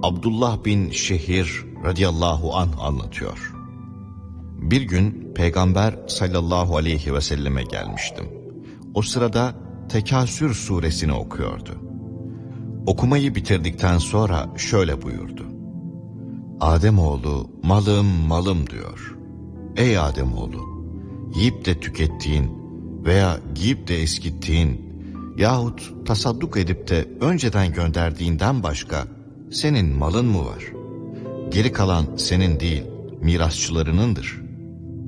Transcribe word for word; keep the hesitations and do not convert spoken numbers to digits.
Abdullah bin Şehir radıyallahu anh anlatıyor. Bir gün Peygamber sallallahu aleyhi ve selleme gelmiştim. O sırada Tekasür suresini okuyordu. Okumayı bitirdikten sonra şöyle buyurdu. Ademoğlu malım malım diyor. Ey Ademoğlu, yiyip de tükettiğin veya giyip de eskittiğin yahut tasadduk edip de önceden gönderdiğinden başka senin malın mı var? Geri kalan senin değil, mirasçılarınındır.